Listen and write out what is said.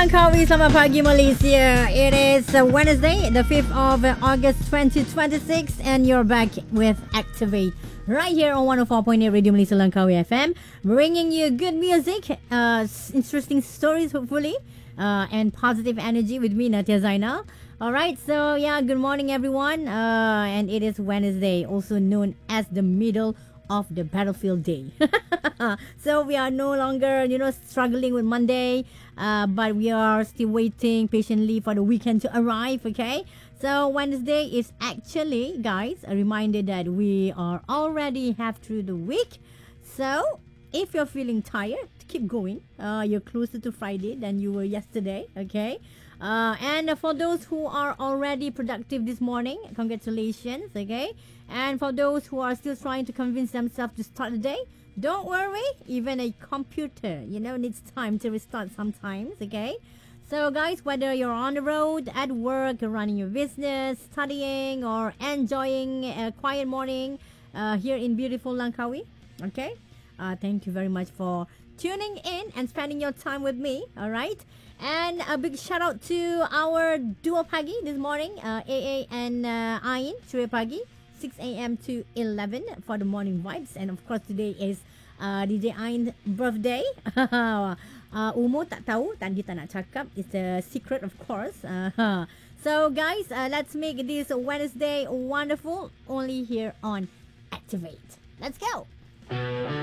Langkawi, selamat pagi Malaysia. It is Wednesday, the 5th of August 2026 and you're back with Activate right here on 104.8 Radio Malaysia Langkawi FM, bringing you good music, interesting stories hopefully, and positive energy with me, Natia Zainal. Alright, so yeah, good morning everyone, and it is Wednesday, also known as the middle of the battlefield day. So we are no longer, struggling with Monday, but we are still waiting patiently for the weekend to arrive, okay? So Wednesday is actually, guys, a reminder that we are already half through the week. So if you're feeling tired, keep going. You're closer to Friday than you were yesterday, okay? And for those who are already productive this morning, congratulations, okay? And for those who are still trying to convince themselves to start the day, don't worry, even a computer, needs time to restart sometimes, okay? So guys, whether you're on the road, at work, running your business, studying, or enjoying a quiet morning here in beautiful Langkawi, okay? Thank you very much for tuning in and spending your time with me, all right? And a big shout out to our duo pagi this morning, AA and Ain, Shure Pagi, 6 a.m. to 11 for the morning vibes. And of course today is DJ Ain's birthday. Umur tak tahu, tadi tak nak cakap. It's a secret of course. So guys, let's make this Wednesday wonderful only here on Activate. Let's go!